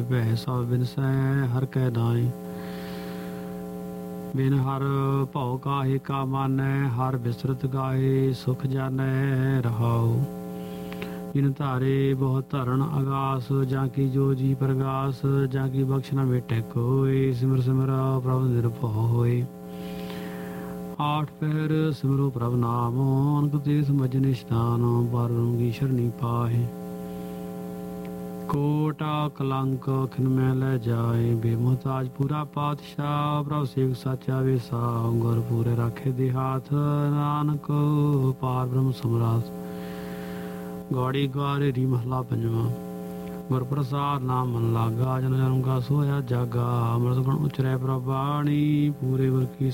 ਭੈ ਸਭ ਬਿਨਸੈ ਹਰ ਕੈ ਦਾਈ। ਬਿਨ ਹਰ ਭਉ ਕਾਹੇ ਕਾ ਮਾਨੈ ਹਰ ਬਿਸਰਤ ਗਾਏ ਸੁਖ ਜਾਨੈ ਰਹਾਉ। ਬਿਨ ਧਾਰੇ ਬਹੁਤ ਧਰਨ ਅਗਾਸ ਜਾਂ ਕੀ ਜੋ ਜੀ ਪ੍ਰਗਾਸ ਜਾਂ ਕੀ ਬਖਸ਼ ਨ ਭੇਟੈ ਕੋਇ। ਸਿਮਰ ਸਿਮਰ ਪ੍ਰਭ ਨਿਰਭਉ ਹੋਇ। ਆਠ ਪਹਿਰ ਸਿਮਰੋ ਪ੍ਰਭ ਨਾਮ ਅਨਕ ਤੀਰਥ ਮਜ ਨਿਸ਼ਨਾਨ ਬਾਰੰ ਕੀ ਸ਼ਰਣੀ ਪਾਹੇ। ਕੋਟਾ ਕਲੰਕ ਖਿਨ ਮੈਂ ਲੈ ਜਾਏ ਬੇਮੁਹਤਾਜ ਪੂਰਾ ਪਾਤਸ਼ਾਹ। ਪ੍ਰਭ ਸੇਵਕ ਸਾਚਾ ਵੇਸਾ ਗੁਰ ਪੂਰੇ ਰਾਖੇ ਦੇ ਹਾਥ। ਨਾਨਕ ਪਾਰ ਬ੍ਰਹਮ ਸਮਰਾਟ ਗੌੜੀ ਗਵਾਰੇ ਰੀ ਮਹਲਾ ਪੰਜਵਾਂ। ਗੁਰ ਪ੍ਰਸਾਦ ਨਾਮ ਮਨ ਲਾਗਾ ਜਨ ਜਨਮ ਕਾ ਸੋਇਆ ਜਾਗਾ। ਅੰਮ੍ਰਿਤ ਗੁਣ ਉਚਰੈ ਪ੍ਰਭ ਬਾਣੀ ਪੂਰੇ ਗੁਰ ਕੀ